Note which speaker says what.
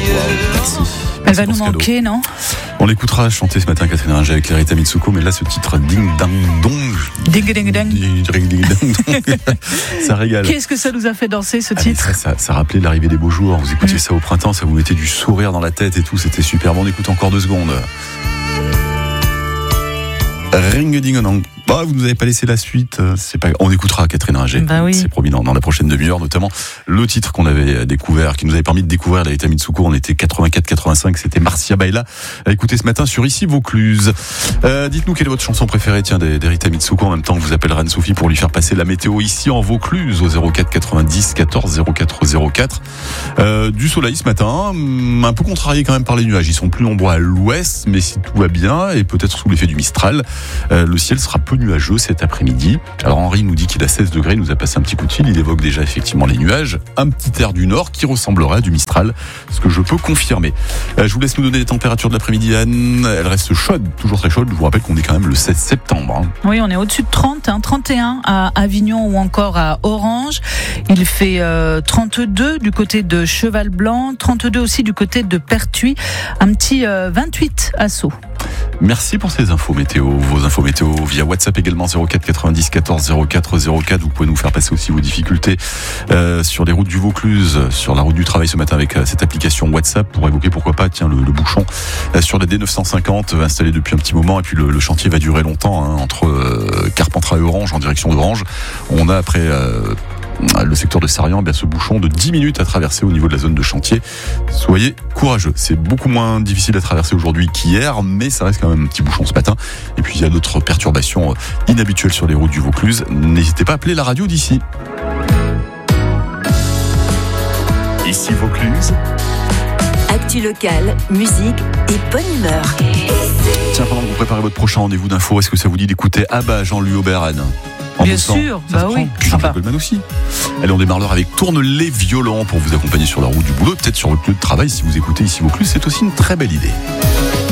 Speaker 1: Merci.
Speaker 2: Elle va nous manquer, non ?
Speaker 1: On l'écoutera chanter ce matin Catherine Ringer avec Rita Mitsuko, mais là ce titre Ding Dang Dong.
Speaker 2: Ding ding ding.
Speaker 1: Ding Dang Dong. Ça régale.
Speaker 2: Qu'est-ce que ça nous a fait danser ce titre ?
Speaker 1: Ça rappelait l'arrivée des beaux jours. Vous écoutiez ça au printemps, ça vous mettait du sourire dans la tête et tout, c'était super. Bon, on écoute encore 2 secondes. Ring ding dong. Bah, vous nous avez pas laissé la suite. C'est pas. On écoutera Catherine Ringer.
Speaker 2: Bah oui.
Speaker 1: C'est promis dans la prochaine demi-heure, notamment le titre qu'on avait découvert, qui nous avait permis de découvrir la Rita Mitsuko. On était 84-85. C'était Marcia Baila. Écoutez ce matin sur Ici Vaucluse. Dites-nous quelle est votre chanson préférée, tiens, des Rita Mitsuko. En même temps, vous appellerez Anne-Sophie pour lui faire passer la météo ici en Vaucluse au 04 90 14 04 04. Du soleil ce matin, un peu contrarié quand même par les nuages. Ils sont plus nombreux à l'ouest, mais si tout va bien et peut-être sous l'effet du Mistral, le ciel sera peu nuageux cet après-midi. Alors Henri nous dit qu'il a 16 degrés, il nous a passé un petit coup de fil, il évoque déjà effectivement les nuages, un petit air du nord qui ressemblerait à du Mistral, ce que je peux confirmer. Je vous laisse nous donner les températures de l'après-midi, Anne. Elle reste chaude, toujours très chaude. Je vous rappelle qu'on est quand même le 16 septembre.
Speaker 2: Oui, on est au-dessus de 30, 31 à Avignon ou encore à Orange. Il fait 32 du côté de Cheval-Blanc, 32 aussi du côté de Pertuis, un petit 28 à Sceaux.
Speaker 1: Merci pour ces infos météo, vos infos météo via WhatsApp également 04 90 14 04 04. Vous pouvez nous faire passer aussi vos difficultés sur les routes du Vaucluse, sur la route du travail ce matin avec cette application WhatsApp pour évoquer pourquoi pas le bouchon sur la D950 installé depuis un petit moment et puis le chantier va durer longtemps entre Carpentras et Orange en direction d'Orange. On a après le secteur de Sarian, ce bouchon de 10 minutes à traverser au niveau de la zone de chantier. Soyez courageux. C'est beaucoup moins difficile à traverser aujourd'hui qu'hier, mais ça reste quand même un petit bouchon ce matin. Et puis il y a d'autres perturbations inhabituelles sur les routes du Vaucluse. N'hésitez pas à appeler la radio d'ici. Ici Vaucluse.
Speaker 3: Actu locale, musique et bonne humeur.
Speaker 1: Tiens, pendant que vous préparez votre prochain rendez-vous d'info, est-ce que ça vous dit d'écouter Abba, Jean-Louis Aubert-Anne ?
Speaker 2: Bien sûr, bah oui.
Speaker 1: Jean-Jacques Goldman aussi. Allez, on démarre l'heure avec Tourne les violons pour vous accompagner sur la route du boulot, peut-être sur votre lieu de travail. Si vous écoutez Ici Vaucluse, c'est aussi une très belle idée.